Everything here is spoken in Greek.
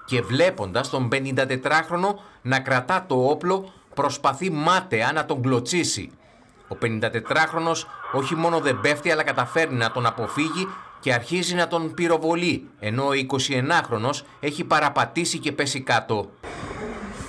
και βλέποντας τον 54χρονο να κρατά το όπλο, προσπαθεί μάταια να τον κλωτσίσει. Ο 54χρονος όχι μόνο δεν πέφτει, αλλά καταφέρνει να τον αποφύγει και αρχίζει να τον πυροβολεί, ενώ ο 21χρονος έχει παραπατήσει και πέσει κάτω.